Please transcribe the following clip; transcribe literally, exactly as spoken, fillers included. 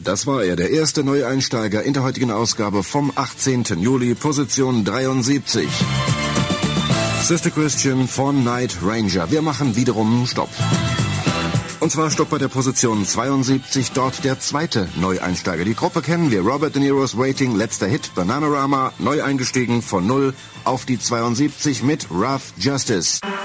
Das war er, der erste Neueinsteiger in der heutigen Ausgabe vom achtzehnten Juli, Position dreiundsiebzig. Sister Christian von Night Ranger. Wir machen wiederum Stopp. Und zwar Stopp bei der Position zweiundsiebzig, dort der zweite Neueinsteiger. Die Gruppe kennen wir, Robert De Niro's Waiting, letzter Hit, Bananarama, neu eingestiegen von null auf die zweiundsiebzig mit Rough Justice.